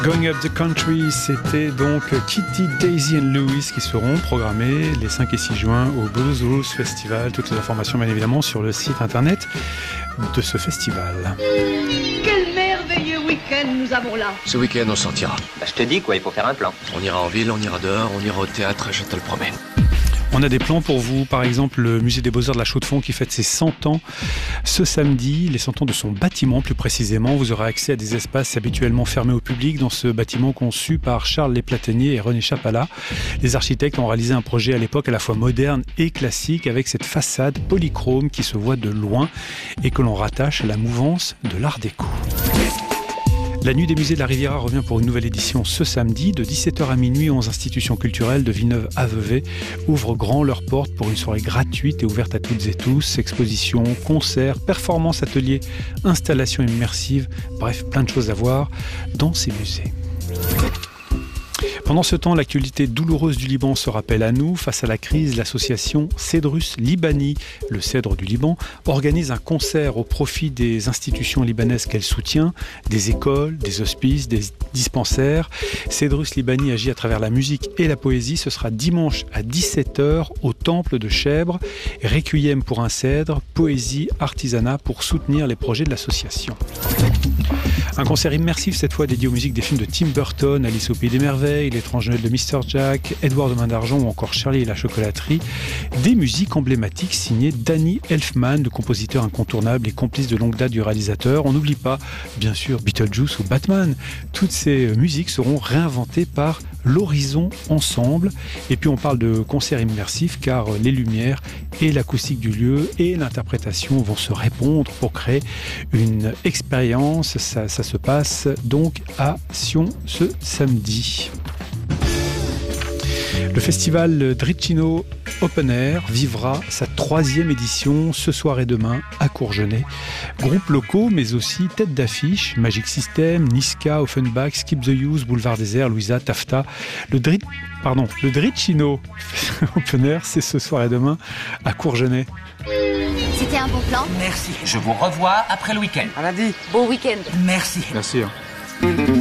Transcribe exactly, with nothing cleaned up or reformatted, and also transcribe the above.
Going Up the Country, c'était donc Kitty, Daisy and Louis qui seront programmés les cinq et six juin au Blues Roots Festival. Toutes les informations bien évidemment sur le site internet de ce festival. Quel merveilleux week-end nous avons là. Ce week-end on sortira. Bah, je te dis quoi, il faut faire un plan. On ira en ville, on ira dehors, on ira au théâtre, je te le promets. On a des plans pour vous, par exemple le musée des Beaux-Arts de la Chaux-de-Fonds qui fête ses cent ans ce samedi, les cent ans de son bâtiment plus précisément. Vous aurez accès à des espaces habituellement fermés au public dans ce bâtiment conçu par Charles Lesplatinier et René Chapala. Les architectes ont réalisé un projet à l'époque à la fois moderne et classique avec cette façade polychrome qui se voit de loin et que l'on rattache à la mouvance de l'art déco. La Nuit des musées de la Riviera revient pour une nouvelle édition ce samedi. De dix-sept heures à minuit, onze institutions culturelles de Villeneuve-à-Vevey ouvrent grand leurs portes pour une soirée gratuite et ouverte à toutes et tous. Expositions, concerts, performances, ateliers, installations immersives, bref, plein de choses à voir dans ces musées. Pendant ce temps, l'actualité douloureuse du Liban se rappelle à nous. Face à la crise, l'association Cedrus Libani, le Cèdre du Liban, organise un concert au profit des institutions libanaises qu'elle soutient, des écoles, des hospices, des dispensaires. Cedrus Libani agit à travers la musique et la poésie. Ce sera dimanche à dix-sept heures au Temple de Chèvre. Requiem pour un cèdre, poésie, artisanat pour soutenir les projets de l'association. Un concert immersif cette fois dédié aux musiques des films de Tim Burton, Alice au Pays des Merveilles, L'étrange Noël de mister Jack, Edouard de Main d'Argent ou encore Charlie et la chocolaterie. Des musiques emblématiques signées Danny Elfman, le compositeur incontournable et complice de longue date du réalisateur. On n'oublie pas, bien sûr, Beetlejuice ou Batman. Toutes ces musiques seront réinventées par l'Horizon Ensemble. Et puis on parle de concert immersif car les lumières et l'acoustique du lieu et l'interprétation vont se répondre pour créer une expérience. Ça, ça se passe donc à Sion ce samedi. Le festival Dricino Open Air vivra sa troisième édition ce soir et demain à Courgenay. Groupes locaux mais aussi têtes d'affiche, Magic System, Niska, Offenbach, Skip the Use, Boulevard Désert, Louisa, Tafta. Le, Dri... Pardon, le Dricino Open Air, c'est ce soir et demain à Courgenay. C'était un bon plan. Merci. Je vous revois après le week-end. À lundi. Bon week-end. Merci. Merci.